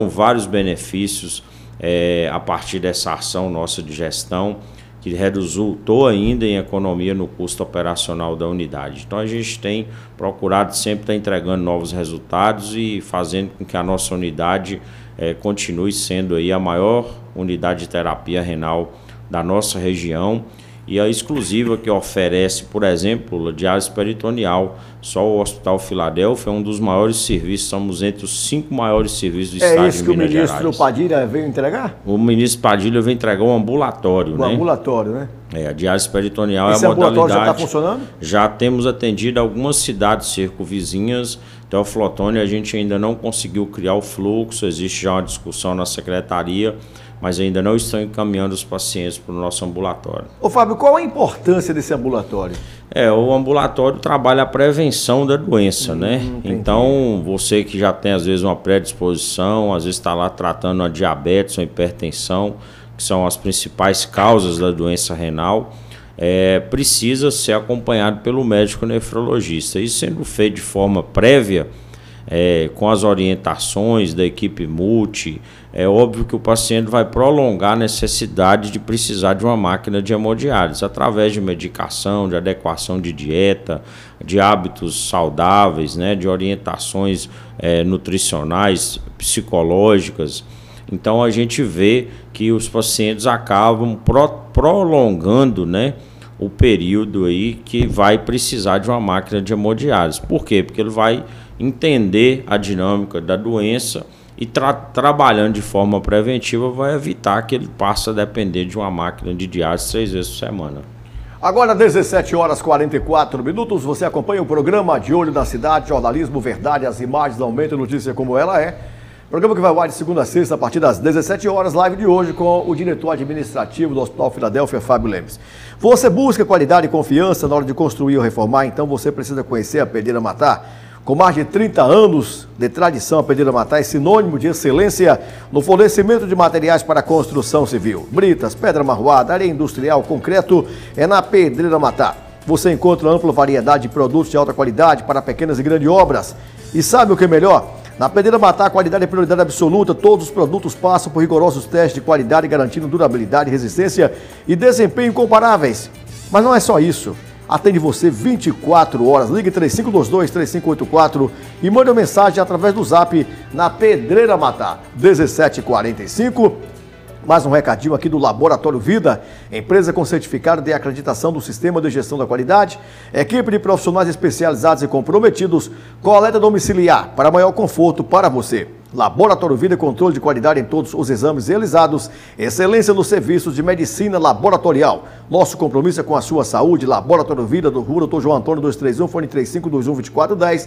vários benefícios a partir dessa ação nossa de gestão, que resultou ainda em economia no custo operacional da unidade. Então a gente tem procurado sempre estar entregando novos resultados e fazendo com que a nossa unidade continue sendo aí a maior unidade de terapia renal da nossa região e a exclusiva que oferece, por exemplo, a diálise peritoneal. Só o Hospital Filadélfia é um dos maiores serviços, somos entre os 5 maiores serviços do estado de Minas Gerais. É isso que o ministro Padilha veio entregar? O ministro Padilha veio entregar um ambulatório, né? Ambulatório, né? A diálise peritoneal Esse é a modalidade... ambulatório já está funcionando? Já temos atendido algumas cidades circunvizinhas. Teófilo Otoni, a gente ainda não conseguiu criar o fluxo, existe já uma discussão na secretaria, mas ainda não estão encaminhando os pacientes para o nosso ambulatório. Ô Fábio, qual a importância desse ambulatório? O ambulatório trabalha a prevenção da doença, né? Entendi. Então, você que já tem às vezes uma predisposição, às vezes está lá tratando a diabetes ou hipertensão, que são as principais causas da doença renal, precisa ser acompanhado pelo médico nefrologista. Isso sendo feito de forma prévia, com as orientações da equipe multi, é óbvio que o paciente vai prolongar a necessidade de precisar de uma máquina de hemodiálise, através de medicação, de adequação de dieta, de hábitos saudáveis, né, de orientações nutricionais, psicológicas. Então a gente vê que os pacientes acabam prolongando, né, o período aí que vai precisar de uma máquina de hemodiálise. Por quê? Porque ele vai entender a dinâmica da doença e trabalhando de forma preventiva vai evitar que ele passe a depender de uma máquina de diálise 3 vezes por semana. Agora, 17 horas e 44 minutos, você acompanha o programa De Olho na Cidade, jornalismo, verdade, as imagens da Aumento, notícia como ela é. Programa que vai ao ar de segunda a sexta, a partir das 17 horas, live de hoje com o diretor administrativo do Hospital Filadélfia, Fábio Lemes. Você busca qualidade e confiança na hora de construir ou reformar, então você precisa conhecer a Pedreira Matar. Com mais de 30 anos de tradição, a Pedreira Matar é sinônimo de excelência no fornecimento de materiais para a construção civil. Britas, pedra marroada, areia industrial, concreto, é na Pedreira Matar. Você encontra ampla variedade de produtos de alta qualidade para pequenas e grandes obras. E sabe o que é melhor? Na Pedreira Matar, a qualidade é prioridade absoluta. Todos os produtos passam por rigorosos testes de qualidade, garantindo durabilidade, resistência e desempenho incomparáveis. Mas não é só isso. Atende você 24 horas. Ligue 3522-3584 e mande uma mensagem através do Zap na Pedreira Matar, 1745. Mais um recadinho aqui do Laboratório Vida, empresa com certificado de acreditação do Sistema de Gestão da Qualidade, equipe de profissionais especializados e comprometidos, coleta domiciliar para maior conforto para você. Laboratório Vida, controle de qualidade em todos os exames realizados, excelência nos serviços de medicina laboratorial. Nosso compromisso é com a sua saúde. Laboratório Vida, do Rua Dr. João Antônio 231, fone 3521-2410,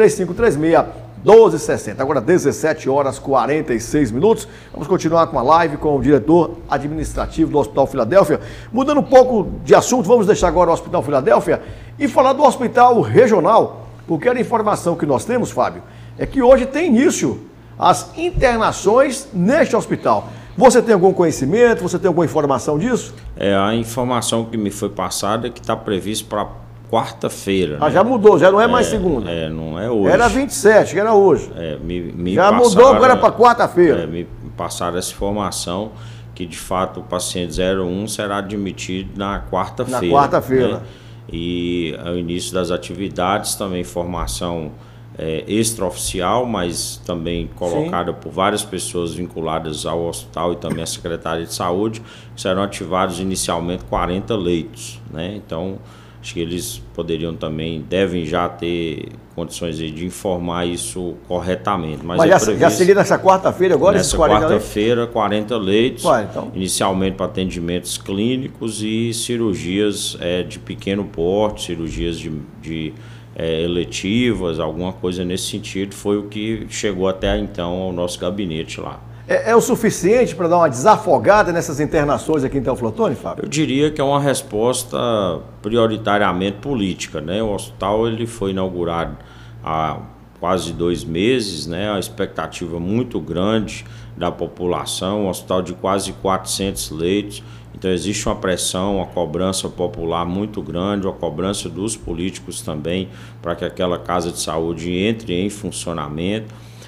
3536-1260. Agora 17 horas e 46 minutos. Vamos continuar com a live com o diretor administrativo do Hospital Filadélfia. Mudando um pouco de assunto, vamos deixar agora o Hospital Filadélfia e falar do Hospital Regional, porque a informação que nós temos, Fábio, é que hoje tem início as internações neste hospital. Você tem algum conhecimento, você tem alguma informação disso? A informação que me foi passada é que está previsto para quarta-feira. Ah, né? Já mudou, já não é mais segunda. Não é hoje. Era 27, que era hoje. Já passaram, mudou, agora para quarta-feira. Me passaram essa informação que, de fato, o paciente 01 será admitido na quarta-feira. Na quarta-feira. Né? E ao início das atividades, também informação extraoficial, mas também colocada por várias pessoas vinculadas ao hospital e também à Secretaria de Saúde, serão ativados inicialmente 40 leitos, né? Então, acho que eles poderiam também, devem já ter condições de informar isso corretamente. Mas já seria nessa quarta-feira agora? Nessa quarta-feira, 40 leitos, então. Inicialmente para atendimentos clínicos e cirurgias de pequeno porte, cirurgias de eletivas, alguma coisa nesse sentido, foi o que chegou até então ao nosso gabinete lá. É o suficiente para dar uma desafogada nessas internações aqui em Teófilo Otoni, Fábio? Eu diria que é uma resposta prioritariamente política, né? O hospital ele foi inaugurado há quase 2 meses, né? A expectativa muito grande da população, um hospital de quase 400 leitos. Então existe uma pressão, uma cobrança popular muito grande, uma cobrança dos políticos também para que aquela casa de saúde entre em funcionamento.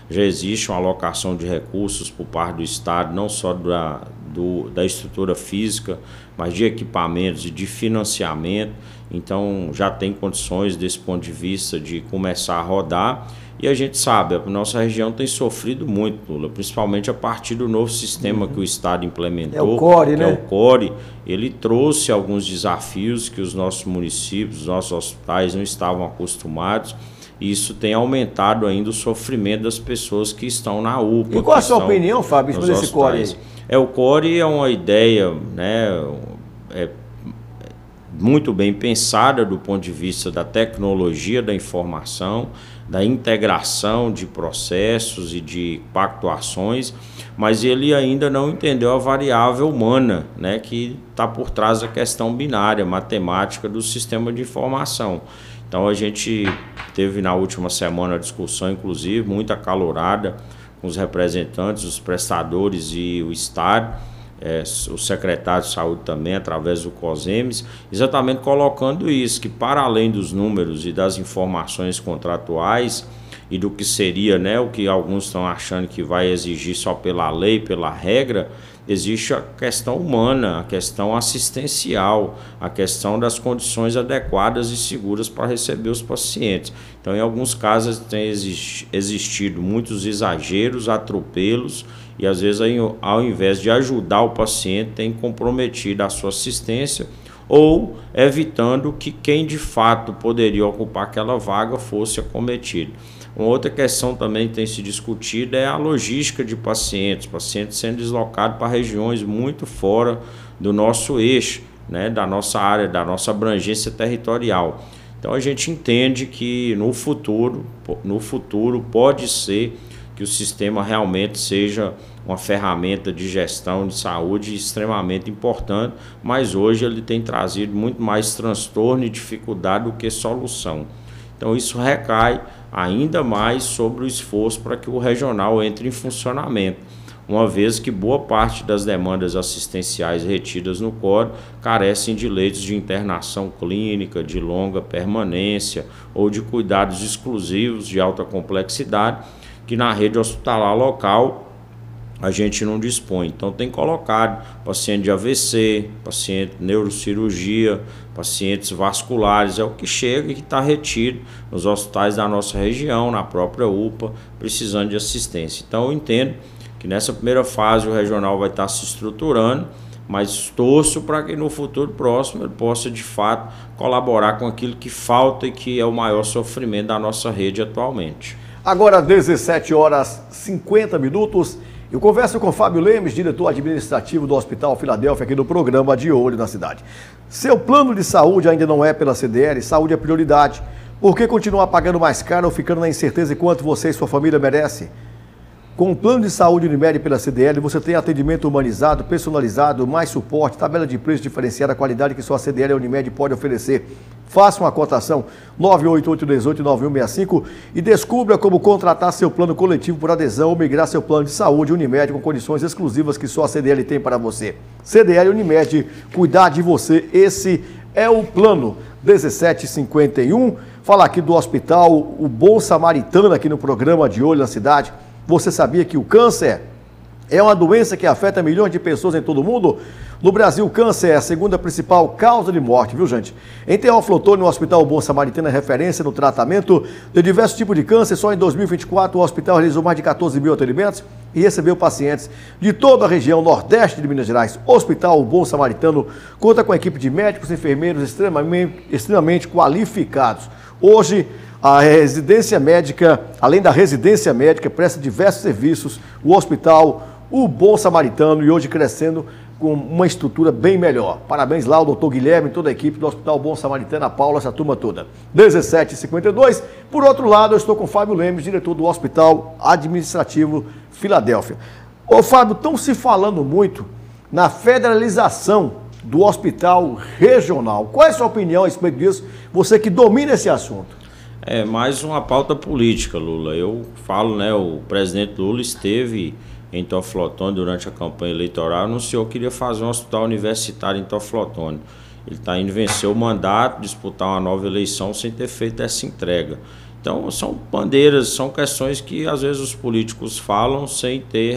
já existe uma alocação de recursos por parte do Estado, não só da estrutura física, mas de equipamentos e de financiamento. Então já tem condições desse ponto de vista de começar a rodar. E a gente sabe, a nossa região tem sofrido muito, Lula, principalmente a partir do novo sistema que o Estado implementou. É o CORE, né? É o CORE. Ele trouxe alguns desafios que os nossos municípios, os nossos hospitais não estavam acostumados. E isso tem aumentado ainda o sofrimento das pessoas que estão na UPA. E qual a sua opinião, Fábio, sobre esse CORE aí? O CORE é uma ideia, né, muito bem pensada do ponto de vista da tecnologia da informação, da integração de processos e de pactuações, mas ele ainda não entendeu a variável humana, né, que está por trás da questão binária, matemática do sistema de informação. Então a gente teve na última semana a discussão, inclusive, muito acalorada com os representantes, os prestadores e o Estado, o secretário de saúde também, através do COSEMES, exatamente colocando isso, que para além dos números e das informações contratuais e do que seria, né, o que alguns estão achando que vai exigir só pela lei, pela regra, existe a questão humana, a questão assistencial, a questão das condições adequadas e seguras para receber os pacientes. Então, em alguns casos, tem existido muitos exageros, atropelos, e às vezes, ao invés de ajudar o paciente, tem comprometido a sua assistência ou evitando que quem de fato poderia ocupar aquela vaga fosse acometido. Uma outra questão também que tem se discutido é a logística de pacientes sendo deslocados para regiões muito fora do nosso eixo, né, da nossa área, da nossa abrangência territorial. Então a gente entende que no futuro pode ser que o sistema realmente seja uma ferramenta de gestão de saúde extremamente importante, mas hoje ele tem trazido muito mais transtorno e dificuldade do que solução. Então isso recai ainda mais sobre o esforço para que o regional entre em funcionamento, uma vez que boa parte das demandas assistenciais retidas no CORE carecem de leitos de internação clínica, de longa permanência ou de cuidados exclusivos de alta complexidade, que na rede hospitalar local a gente não dispõe. Então tem colocado paciente de AVC, paciente de neurocirurgia, pacientes vasculares, é o que chega e que está retido nos hospitais da nossa região, na própria UPA, precisando de assistência. Então eu entendo que nessa primeira fase o regional vai estar se estruturando, mas torço para que no futuro próximo ele possa de fato colaborar com aquilo que falta e que é o maior sofrimento da nossa rede atualmente. Agora 17 horas 50 minutos. Eu converso com Fábio Lemes, diretor administrativo do Hospital Filadélfia, aqui do programa De Olho na Cidade. Seu plano de saúde ainda não é pela CDL, saúde é prioridade. Por que continuar pagando mais caro ou ficando na incerteza de quanto você e sua família merecem? Com o plano de saúde Unimed pela CDL, você tem atendimento humanizado, personalizado, mais suporte, tabela de preço diferenciada, a qualidade que só a CDL e a Unimed pode oferecer. Faça uma cotação 988189165 e descubra como contratar seu plano coletivo por adesão ou migrar seu plano de saúde Unimed com condições exclusivas que só a CDL tem para você. CDL Unimed, cuidar de você, esse é o plano. 1751, fala aqui do Hospital O Bom Samaritano aqui no programa De Olho na Cidade. Você sabia que o câncer é uma doença que afeta milhões de pessoas em todo o mundo? No Brasil, o câncer é a segunda principal causa de morte, viu, gente? Em Teófilo, o Hospital Bom Samaritano é referência no tratamento de diversos tipos de câncer. Só em 2024, o hospital realizou mais de 14 mil atendimentos e recebeu pacientes de toda a região nordeste de Minas Gerais. O Hospital Bom Samaritano conta com a equipe de médicos e enfermeiros extremamente qualificados. Hoje, a residência médica, além da residência médica, presta diversos serviços. O Hospital O Bom Samaritano, e hoje crescendo com uma estrutura bem melhor. Parabéns lá ao doutor Guilherme e toda a equipe do Hospital Bom Samaritano, a Paula, essa turma toda. 17h52. Por outro lado, eu estou com o Fábio Lemes, diretor do Hospital Administrativo Filadélfia. Ô Fábio, estão se falando muito na federalização do hospital regional. Qual é a sua opinião a respeito disso? Você que domina esse assunto. É mais uma pauta política, Lula. Eu falo, né, o presidente Lula esteve em Teófilo durante a campanha eleitoral, anunciou que queria fazer um hospital universitário em Teófilo. Ele está indo vencer o mandato, disputar uma nova eleição sem ter feito essa entrega. Então, são bandeiras, são questões que às vezes os políticos falam sem ter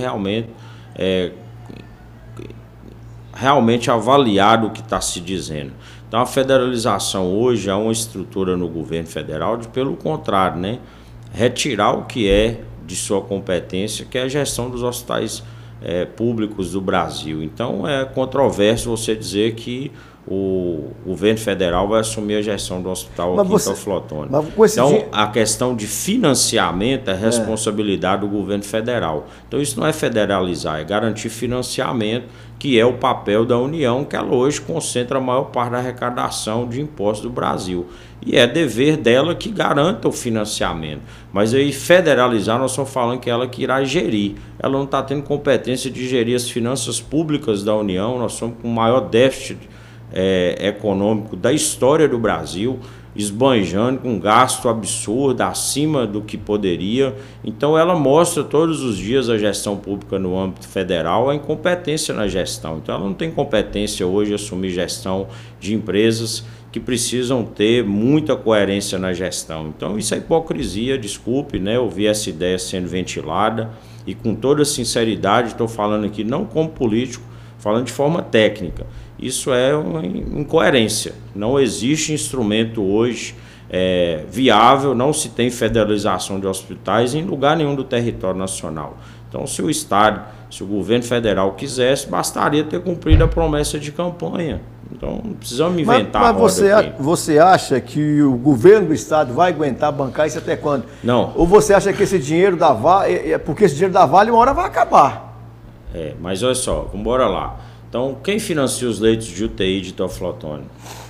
realmente avaliado o que está se dizendo. Então, a federalização hoje é uma estrutura no governo federal de, pelo contrário, né, retirar o que é de sua competência, que é a gestão dos hospitais públicos do Brasil. Então, é controverso você dizer que o governo federal vai assumir a gestão do hospital aqui em Teoflotone. Então, a questão de financiamento é responsabilidade do governo federal. Então, isso não é federalizar, é garantir financiamento, que é o papel da União, que ela hoje concentra a maior parte da arrecadação de impostos do Brasil. E é dever dela que garanta o financiamento. Mas aí, federalizar, nós estamos falando que ela que irá gerir. Ela não está tendo competência de gerir as finanças públicas da União. Nós somos com o maior déficit econômico da história do Brasil, esbanjando com um gasto absurdo, acima do que poderia. Então ela mostra todos os dias a gestão pública no âmbito federal, a incompetência na gestão. Então ela não tem competência hoje de assumir gestão de empresas que precisam ter muita coerência na gestão. Então isso é hipocrisia, desculpe, né, ouvir essa ideia sendo ventilada, e com toda sinceridade estou falando aqui não como político, falando de forma técnica. Isso é uma incoerência. Não existe instrumento hoje viável, não se tem federalização de hospitais em lugar nenhum do território nacional. Então, se o Estado, se o governo federal quisesse, bastaria ter cumprido a promessa de campanha. Então, não precisamos inventar mas você acha que o governo do Estado vai aguentar bancar isso até quando? Não. Ou você acha que esse dinheiro da Vale, porque esse dinheiro da Vale uma hora vai acabar? Mas olha só, vamos embora lá. Então, quem financia os leitos de UTI de Teoflotone?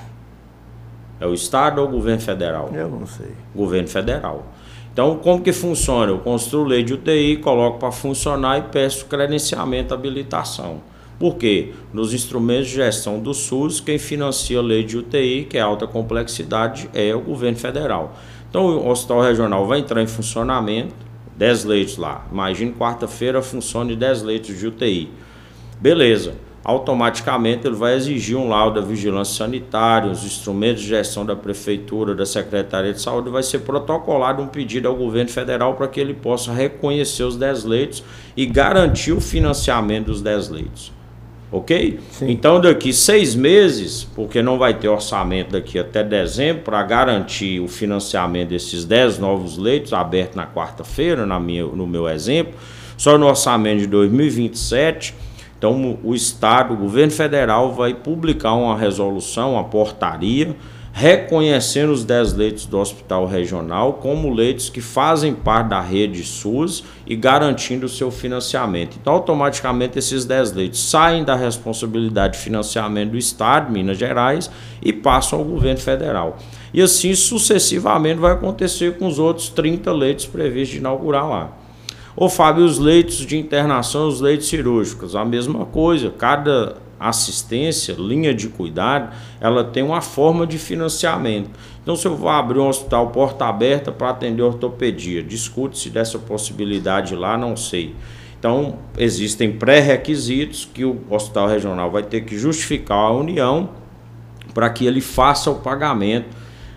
É o Estado ou o governo federal? Eu não sei. Governo federal. Então, como que funciona? Eu construo o leito de UTI, coloco para funcionar e peço credenciamento, habilitação. Por quê? Nos instrumentos de gestão do SUS, quem financia o leito de UTI, que é alta complexidade, é o governo federal. Então, o hospital regional vai entrar em funcionamento, 10 leitos lá. Imagine quarta-feira funcione 10 leitos de UTI. Beleza. Automaticamente ele vai exigir um laudo da vigilância sanitária, os instrumentos de gestão da prefeitura, da Secretaria de Saúde, vai ser protocolado um pedido ao governo federal para que ele possa reconhecer os 10 leitos e garantir o financiamento dos 10 leitos. Ok? Sim. Então daqui 6 meses, porque não vai ter orçamento daqui até dezembro, para garantir o financiamento desses 10 novos leitos, abertos na quarta-feira, no meu exemplo, só no orçamento de 2027... Então, o Estado, o governo federal vai publicar uma resolução, uma portaria, reconhecendo os 10 leitos do hospital regional como leitos que fazem parte da rede SUS e garantindo o seu financiamento. Então, automaticamente, esses 10 leitos saem da responsabilidade de financiamento do Estado, Minas Gerais, e passam ao governo federal. E assim, sucessivamente, vai acontecer com os outros 30 leitos previstos de inaugurar lá. Ô Fábio, os leitos de internação, os leitos cirúrgicos, a mesma coisa. Cada assistência, linha de cuidado, ela tem uma forma de financiamento. Então, se eu vou abrir um hospital porta aberta para atender ortopedia, discute-se dessa possibilidade lá, não sei. Então, existem pré-requisitos que o hospital regional vai ter que justificar à União para que ele faça o pagamento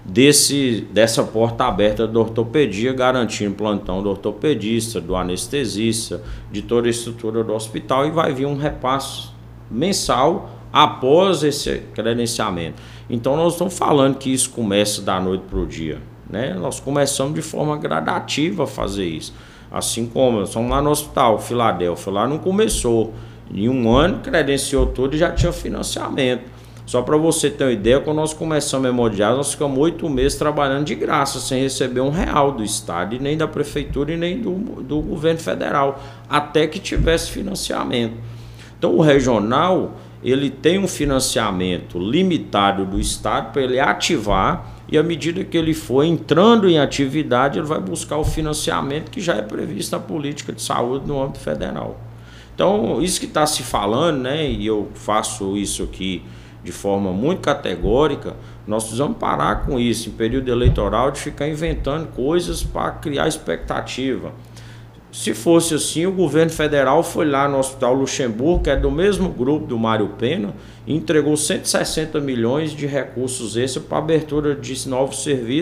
dessa porta aberta da ortopedia, garantindo plantão do ortopedista, do anestesista, de toda a estrutura do hospital, e vai vir um repasse mensal após esse credenciamento. Então nós estamos falando que isso começa da noite para o dia, né? Nós começamos de forma gradativa a fazer isso. Assim como nós estamos lá no hospital Filadélfia, lá não começou. Em um ano credenciou tudo e já tinha financiamento. Só para você ter uma ideia, quando nós começamos a hemodiálise, nós ficamos 8 meses trabalhando de graça, sem receber R$1 do Estado, e nem da Prefeitura, e nem do governo federal, até que tivesse financiamento. Então o regional, ele tem um financiamento limitado do Estado para ele ativar, e à medida que ele for entrando em atividade, ele vai buscar o financiamento que já é previsto na política de saúde no âmbito federal. Então, isso que está se falando, né, e eu faço isso aqui de forma muito categórica, nós precisamos parar com isso, em período eleitoral, de ficar inventando coisas para criar expectativa. Se fosse assim, o governo federal foi lá no Hospital Luxemburgo, que é do mesmo grupo do Mário Pena, e entregou 160 milhões de recursos extras para abertura de novos serviços,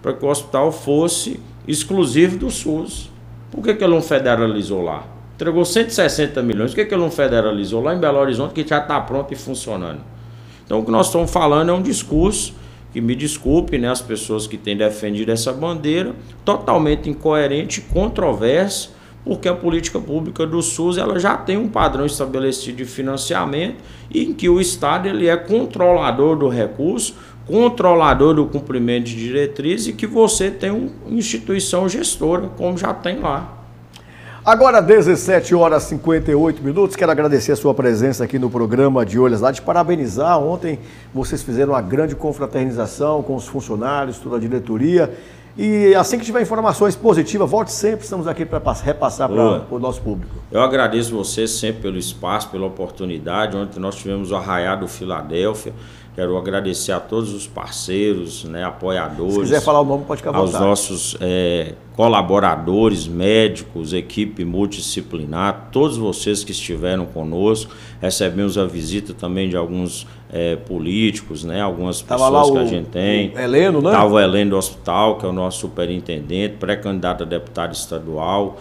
para que o hospital fosse exclusivo do SUS. Por que ele não federalizou lá? Entregou 160 milhões, por que ele não federalizou lá em Belo Horizonte, que já está pronto e funcionando? Então o que nós estamos falando é um discurso que, me desculpe, né, as pessoas que têm defendido essa bandeira, totalmente incoerente e controverso, porque a política pública do SUS ela já tem um padrão estabelecido de financiamento em que o Estado ele é controlador do recurso, controlador do cumprimento de diretrizes e que você tem uma instituição gestora, como já tem lá. Agora, 17 horas e 58 minutos, quero agradecer a sua presença aqui no programa de Olho da Cidade, parabenizar. Ontem vocês fizeram uma grande confraternização com os funcionários, toda a diretoria. E assim que tiver informações positivas, volte sempre, estamos aqui para repassar para o nosso público. Eu agradeço você sempre pelo espaço, pela oportunidade. Ontem nós tivemos o Arraiado Filadélfia. Quero agradecer a todos os parceiros, né, apoiadores. Se quiser falar o nome, pode ficar à vontade. Aos nossos colaboradores, médicos, equipe multidisciplinar, todos vocês que estiveram conosco. Recebemos a visita também de alguns políticos, né, algumas pessoas que a gente tem. O Heleno, né? Estava o Heleno do hospital, que é o nosso superintendente, pré-candidato a deputado estadual,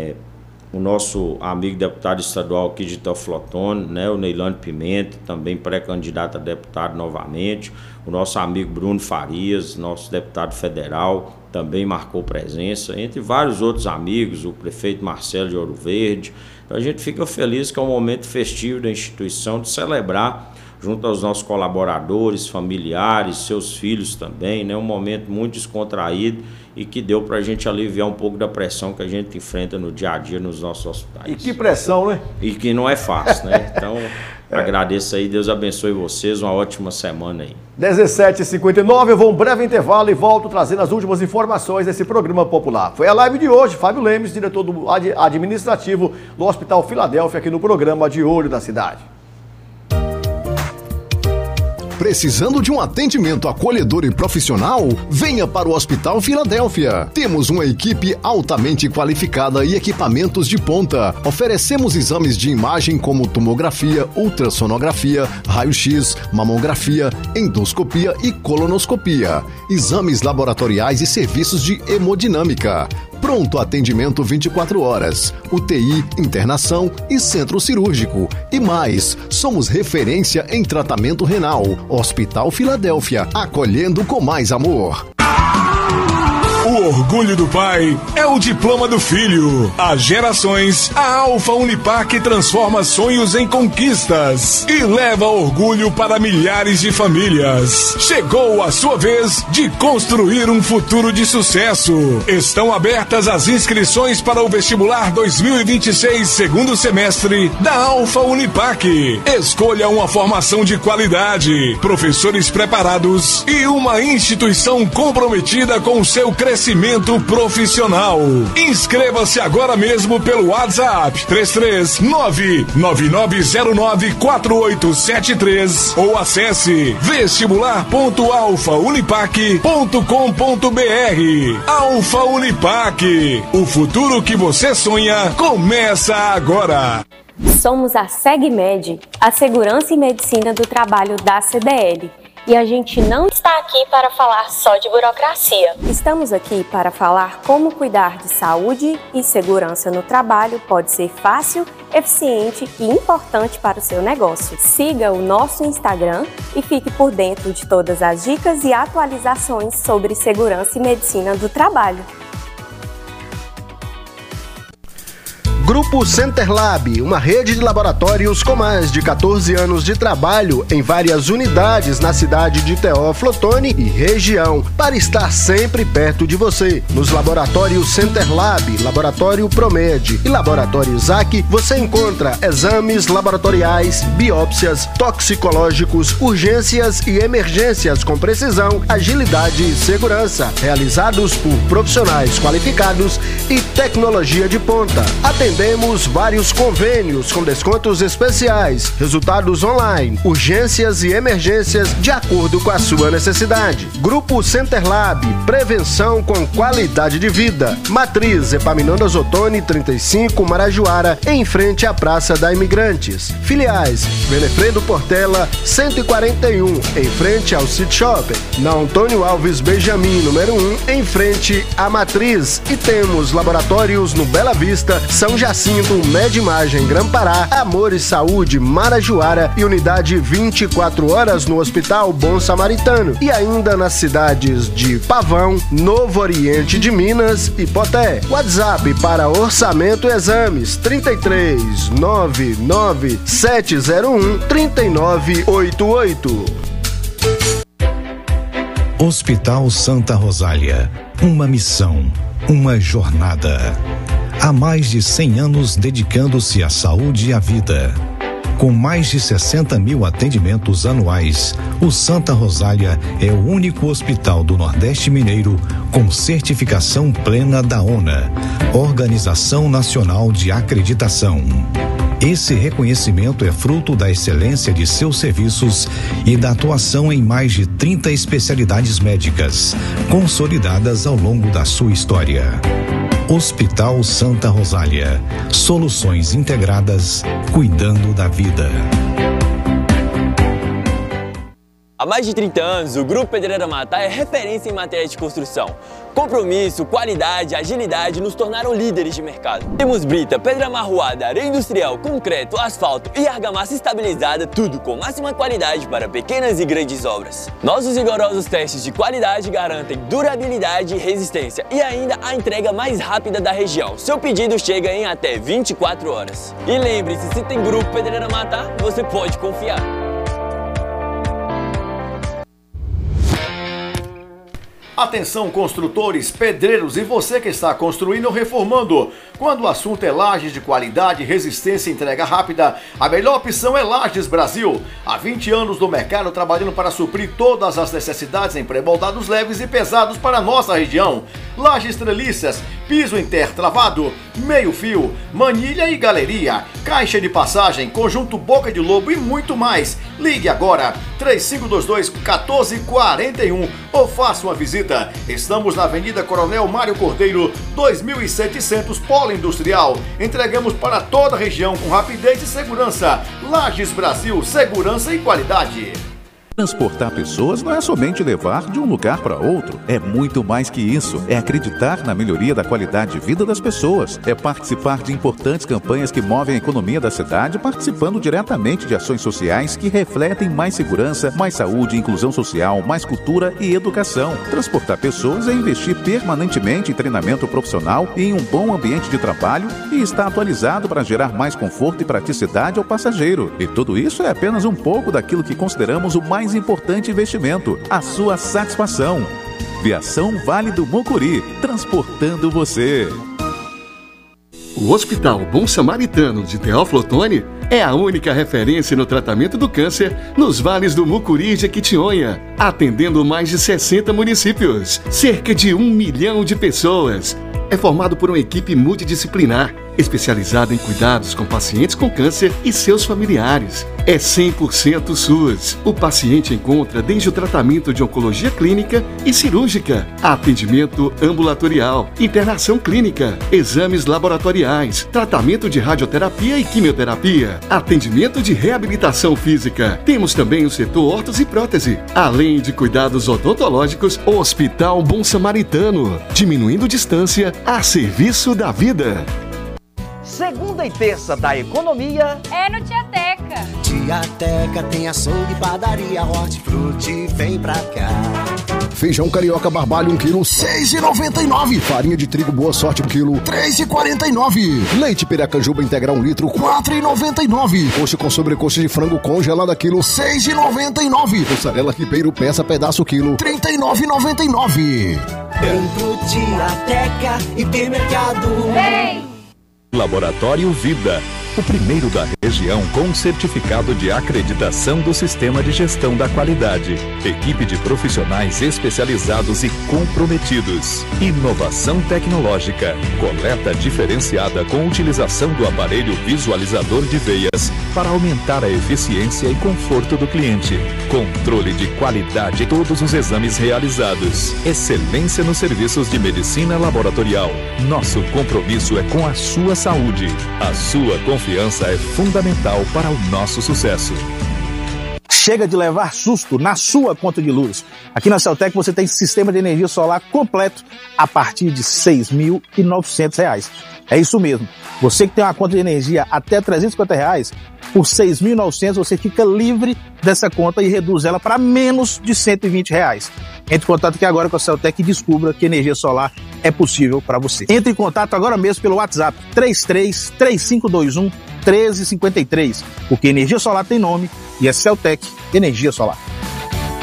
o nosso amigo deputado estadual aqui de Teoflotone, né, o Neilane Pimenta, também pré-candidato a deputado novamente, o nosso amigo Bruno Farias, nosso deputado federal, também marcou presença, entre vários outros amigos, o prefeito Marcelo de Ouro Verde. Então a gente fica feliz que é um momento festivo da instituição de celebrar junto aos nossos colaboradores, familiares, seus filhos também, né, um momento muito descontraído e que deu para a gente aliviar um pouco da pressão que a gente enfrenta no dia a dia nos nossos hospitais. E que pressão, né? E que não é fácil, né? Então, agradeço aí, Deus abençoe vocês, uma ótima semana aí. 17h59, eu vou um breve intervalo e volto trazendo as últimas informações desse programa popular. Foi a live de hoje, Fábio Lemes, diretor do administrativo do Hospital Filadélfia, aqui no programa de Olho da Cidade. Precisando de um atendimento acolhedor e profissional? Venha para o Hospital Filadélfia. Temos uma equipe altamente qualificada e equipamentos de ponta. Oferecemos exames de imagem como tomografia, ultrassonografia, raio-x, mamografia, endoscopia e colonoscopia. Exames laboratoriais e serviços de hemodinâmica. Pronto atendimento 24 horas, UTI, internação e centro cirúrgico. E mais, somos referência em tratamento renal. Hospital Filadélfia, acolhendo com mais amor. O orgulho do pai é o diploma do filho. Há gerações, a Alfa Unipac transforma sonhos em conquistas e leva orgulho para milhares de famílias. Chegou a sua vez de construir um futuro de sucesso. Estão abertas as inscrições para o vestibular 2026, segundo semestre da Alfa Unipac. Escolha uma formação de qualidade, professores preparados e uma instituição comprometida com o seu crescimento profissional. Inscreva-se agora mesmo pelo WhatsApp 33999094873 ou acesse vestibular.alfaunipac.com.br. Alfa Unipac, o futuro que você sonha começa agora. Somos a SegMed, a Segurança e Medicina do Trabalho da CDL. E a gente não está aqui para falar só de burocracia. Estamos aqui para falar como cuidar de saúde e segurança no trabalho pode ser fácil, eficiente e importante para o seu negócio. Siga o nosso Instagram e fique por dentro de todas as dicas e atualizações sobre segurança e medicina do trabalho. Grupo Centerlab, uma rede de laboratórios com mais de 14 anos de trabalho em várias unidades na cidade de Teóflotone e região, para estar sempre perto de você. Nos laboratórios Centerlab, Laboratório Promed e Laboratório Isaac, você encontra exames laboratoriais, biópsias, toxicológicos, urgências e emergências com precisão, agilidade e segurança, realizados por profissionais qualificados e tecnologia de ponta. Atendendo Atendemos vários convênios com descontos especiais, resultados online, urgências e emergências de acordo com a sua necessidade. Grupo Centerlab, prevenção com qualidade de vida. Matriz Epaminondas Ottoni 35, Marajoara, em frente à Praça da Imigrantes. Filiais Benefredo Portela 141, em frente ao City Shopping. Na Antônio Alves Benjamin, número 1, em frente à Matriz. E temos laboratórios no Bela Vista, São Jacinto, Medimagem, Grã-Pará, Amor e Saúde, Marajoara e unidade 24 horas no Hospital Bom Samaritano. E ainda nas cidades de Pavão, Novo Oriente de Minas e Poté. WhatsApp para orçamento e exames 33 99 701 3988. Hospital Santa Rosália. Uma missão, uma jornada. Há mais de 100 anos dedicando-se à saúde e à vida. Com mais de 60 mil atendimentos anuais, o Santa Rosália é o único hospital do Nordeste Mineiro com certificação plena da ONA, Organização Nacional de Acreditação. Esse reconhecimento é fruto da excelência de seus serviços e da atuação em mais de 30 especialidades médicas, consolidadas ao longo da sua história. Hospital Santa Rosália. Soluções integradas, cuidando da vida. Há mais de 30 anos, o Grupo Pedreira Matá é referência em matéria de construção. Compromisso, qualidade, agilidade nos tornaram líderes de mercado. Temos brita, pedra amarroada, areia industrial, concreto, asfalto e argamassa estabilizada, tudo com máxima qualidade para pequenas e grandes obras. Nossos rigorosos testes de qualidade garantem durabilidade e resistência e ainda a entrega mais rápida da região. Seu pedido chega em até 24 horas. E lembre-se, se tem Grupo Pedreira Matá, você pode confiar. Atenção, construtores, pedreiros e você que está construindo ou reformando. Quando o assunto é lajes de qualidade, resistência e entrega rápida, a melhor opção é Lajes Brasil. Há 20 anos no mercado trabalhando para suprir todas as necessidades em pré-moldados leves e pesados para a nossa região. Lajes treliças, piso intertravado, meio fio, manilha e galeria, caixa de passagem, conjunto boca de lobo e muito mais. Ligue agora, 3522-1441 ou faça uma visita. Estamos na Avenida Coronel Mário Cordeiro, 2700, Polo Industrial. Entregamos para toda a região com rapidez e segurança. Lajes Brasil, segurança e qualidade. Transportar pessoas não é somente levar de um lugar para outro. É muito mais que isso. É acreditar na melhoria da qualidade de vida das pessoas. É participar de importantes campanhas que movem a economia da cidade, participando diretamente de ações sociais que refletem mais segurança, mais saúde, inclusão social, mais cultura e educação. Transportar pessoas é investir permanentemente em treinamento profissional e em um bom ambiente de trabalho e estar atualizado para gerar mais conforto e praticidade ao passageiro. E tudo isso é apenas um pouco daquilo que consideramos o mais importante investimento, a sua satisfação. Viação Vale do Mucuri, transportando você. O Hospital Bom Samaritano de Teófilo Ottoni é a única referência no tratamento do câncer nos vales do Mucuri e Jequitinhonha, atendendo mais de 60 municípios, cerca de 1 milhão de pessoas. É formado por uma equipe multidisciplinar, especializada em cuidados com pacientes com câncer e seus familiares. É 100% SUS. O paciente encontra desde o tratamento de oncologia clínica e cirúrgica, atendimento ambulatorial, internação clínica, exames laboratoriais, tratamento de radioterapia e quimioterapia, atendimento de reabilitação física. Temos também o setor órtese e prótese, além de cuidados odontológicos. Hospital Bom Samaritano, diminuindo distância a serviço da vida. Segunda e terça da economia é no Tiateca. Tiateca tem açougue, padaria, hortifruti, vem pra cá. Feijão carioca barbalho 1 quilo, 6,99. Farinha de trigo Boa Sorte 1 quilo, 3,49. Leite Piracanjuba integral 1 litro, 4,99. Coxa com sobrecoxa de frango congelada quilo, 6,99. Mussarela Ribeiro peça pedaço quilo, 39,99. Vem pro Tiateca, hipermercado. Vem! Laboratório Vida. o primeiro da região com certificado de acreditação do Sistema de Gestão da Qualidade. Equipe de profissionais especializados e comprometidos. Inovação tecnológica. Coleta diferenciada com utilização do aparelho visualizador de veias para aumentar a eficiência e conforto do cliente. Controle de qualidade em todos os exames realizados. Excelência nos serviços de medicina laboratorial. Nosso compromisso é com a sua saúde. A sua confiança é fundamental para o nosso sucesso. Chega de levar susto na sua conta de luz. Aqui na Celtec você tem sistema de energia solar completo a partir de R$ 6.900. É isso mesmo. Você que tem uma conta de energia até R$ 350, por R$ 6.900 você fica livre dessa conta e reduz ela para menos de R$ 120. Entre em contato aqui agora com a Celtec e descubra que energia solar é possível para você. Entre em contato agora mesmo pelo WhatsApp 33-3521-1353, porque energia solar tem nome e é Celtec Energia Solar.